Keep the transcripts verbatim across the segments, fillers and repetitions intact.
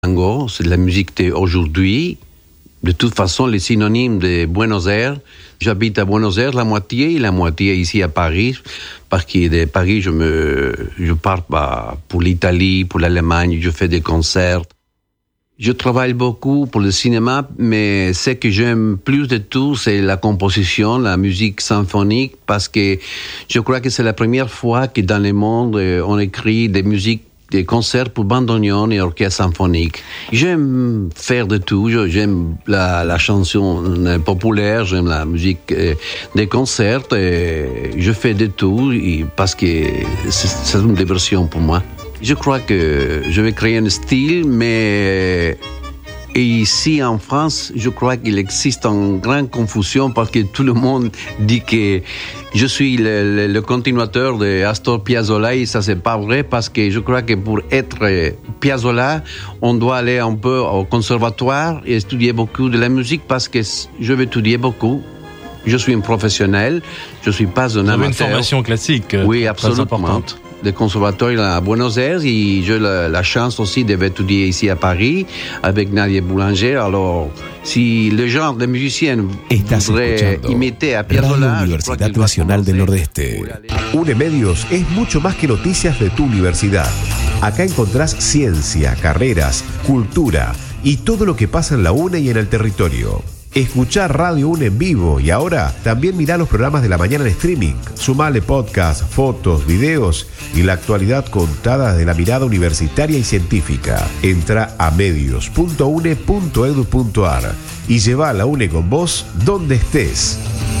Tango, c'est de la musique d'aujourd'hui. De toute façon, les synonymes de Buenos Aires, j'habite à Buenos Aires la moitié et la moitié ici à Paris, parce que de Paris, je me, je pars bah, pour l'Italie, pour l'Allemagne, je fais des concerts. Je travaille beaucoup pour le cinéma, mais ce que j'aime plus de tout, c'est la composition, la musique symphonique, parce que je crois que c'est la première fois que dans le monde, on écrit des musiques, des concerts pour bandoneon et orchestre symphonique. J'aime faire de tout. J'aime la, la chanson populaire, j'aime la musique euh, des concerts. Et je fais de tout et parce que c'est, c'est une diversion pour moi. Je crois que je vais créer un style, mais et ici en France, je crois qu'il existe une grande confusion parce que tout le monde dit que je suis le, le, le continuateur de Astor Piazzolla et ça c'est pas vrai parce que je crois que pour être Piazzolla, on doit aller un peu au conservatoire et étudier beaucoup de la musique parce que je vais étudier beaucoup. Je suis un professionnel, je suis pas un amateur. Vous avez une formation classique. Oui, absolument. De conservatoire à Buenos Aires et j'ai la, la chance aussi d'étudier ici à Paris avec Nadia Boulanger. Alors, si les gens, les musiciens voudraient imiter a Piazzolla, Radio Universidad Nacional del Nordeste. UNEMedios es mucho más que noticias de tu universidad. Acá encontrás ciencia, carreras, cultura y todo lo que pasa en la UNE y en el territorio. Escuchá Radio UNE en vivo y ahora también mirá los programas de la mañana en streaming. Sumale podcast, fotos, videos y la actualidad contada desde la mirada universitaria y científica. Entra a medios punto une punto edu punto ar y lleva a la UNE con vos donde estés.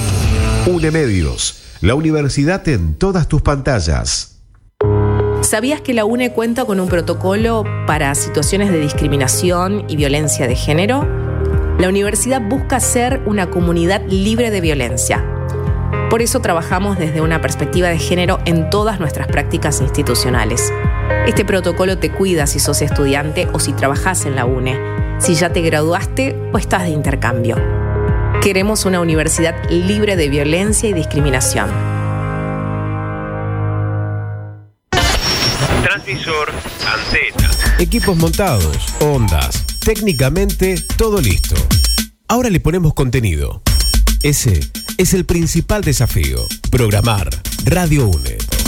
UNEMedios, la universidad en todas tus pantallas. ¿Sabías que la UNE cuenta con un protocolo para situaciones de discriminación y violencia de género? La universidad busca ser una comunidad libre de violencia. Por eso trabajamos desde una perspectiva de género en todas nuestras prácticas institucionales. Este protocolo te cuida si sos estudiante o si trabajás en la UNE, si ya te graduaste o estás de intercambio. Queremos una universidad libre de violencia y discriminación. Transmisor, antena. Equipos montados, ondas, técnicamente todo listo. Ahora le ponemos contenido. Ese es el principal desafío. Programar Radio UNE.